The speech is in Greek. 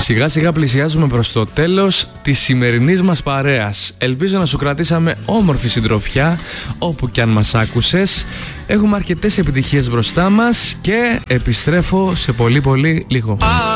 Σιγά σιγά πλησιάζουμε προς το τέλος της σημερινής μας παρέας. Ελπίζω να σου κρατήσαμε όμορφη συντροφιά όπου κι αν μας άκουσες. Έχουμε αρκετές επιτυχίες μπροστά μας και επιστρέφω σε πολύ λίγο.